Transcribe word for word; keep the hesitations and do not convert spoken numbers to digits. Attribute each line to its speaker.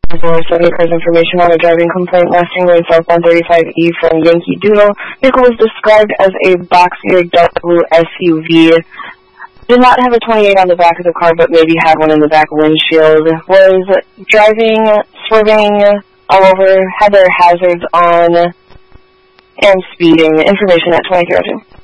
Speaker 1: Boy, seventy cars information on a driving complaint last seen going south one thirty-five E from Yankee Doodle. Vehicle was described as a boxier double S U V. Did not have a twenty-eight on the back of the car, but maybe had one in the back windshield. Was driving, swerving all over, had their hazards on, and speeding. Information at twenty-three oh two.